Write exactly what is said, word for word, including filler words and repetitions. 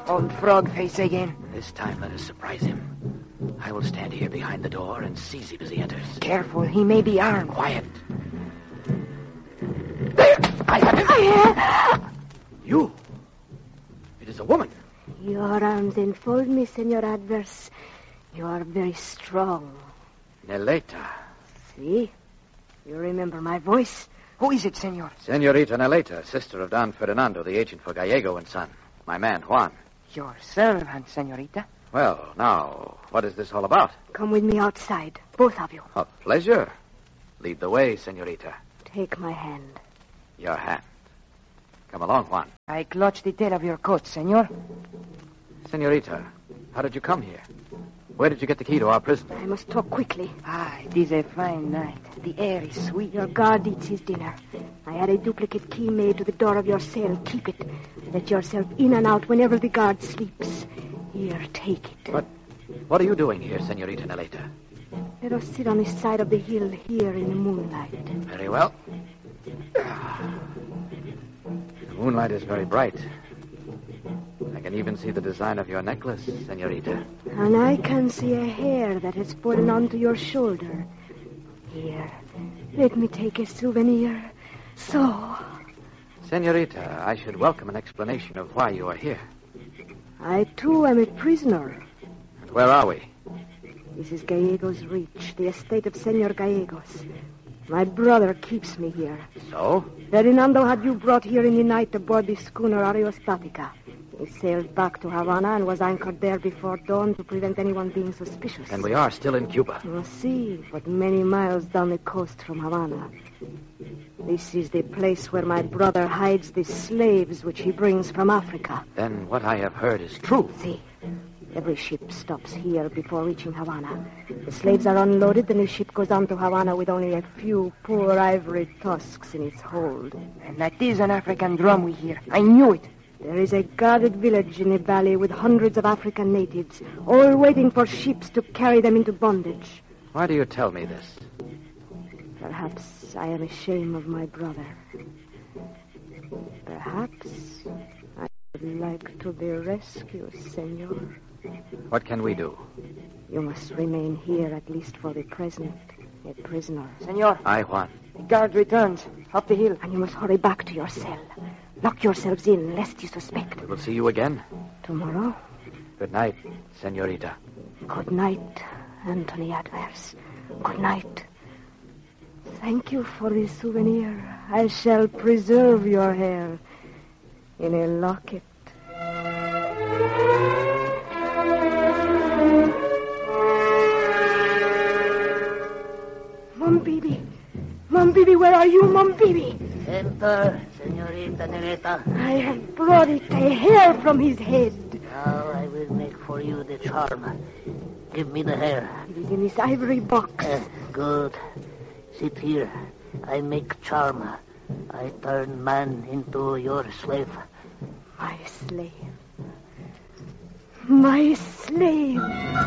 Old frog face again. This time let us surprise him. I will stand here behind the door and seize him as he enters. Careful, he may be armed. Quiet. There! I have him! I have... You! It is a woman. Your arms enfold me, Senor Adverse. You are very strong. Neleta. See? You remember my voice? Who is it, senor? Senorita Neleta, sister of Don Ferdinando, the agent for Gallego and Son. My man, Juan. Your servant, senorita. Well, now, what is this all about? Come with me outside, both of you. A pleasure. Lead the way, senorita. Take my hand. Your hand. Come along, Juan. I clutch the tail of your coat, senor. Senorita, how did you come here? Where did you get the key to our prison? I must talk quickly. Ah, it is a fine night. The air is sweet. Your guard eats his dinner. I had a duplicate key made to the door of your cell. Keep it. Let yourself in and out whenever the guard sleeps. Here, take it. But what are you doing here, Senorita Neleta? Let us sit on the side of the hill here in the moonlight. Very well. The moonlight is very bright. I can even see the design of your necklace, senorita. And I can see a hair that has fallen onto your shoulder. Here, let me take a souvenir. So. Senorita, I should welcome an explanation of why you are here. I, too, am a prisoner. And where are we? This is Gallegos Reach, the estate of Senor Gallegos. My brother keeps me here. So? Ferdinando had you brought here in the night aboard the schooner Areostatica. He sailed back to Havana and was anchored there before dawn to prevent anyone being suspicious. And we are still in Cuba. You see, but many miles down the coast from Havana. This is the place where my brother hides the slaves which he brings from Africa. Then what I have heard is true. See, every ship stops here before reaching Havana. The slaves are unloaded, and the ship goes on to Havana with only a few poor ivory tusks in its hold. And that is an African drum we hear. I knew it. There is a guarded village in the valley with hundreds of African natives, all waiting for ships to carry them into bondage. Why do you tell me this? Perhaps I am ashamed of my brother. Perhaps I would like to be rescued, senor. What can we do? You must remain here, at least for the present, a prisoner. Senor. Aye, Juan. The guard returns. Up the hill. And you must hurry back to your cell. Lock yourselves in, lest you suspect. We will see you again. Tomorrow? Good night, senorita. Good night, Anthony Adverse. Good night. Thank you for the souvenir. I shall preserve your hair in a locket. Mom Bibi. Mom Bibi, where are you, Mom Bibi? Enter, Senorita Neleta. I have brought it, a hair from his head. Now I will make for you the charm. Give me the hair. It is in this ivory box. Uh, good. Sit here. I make charm. I turn man into your slave. My slave. My slave.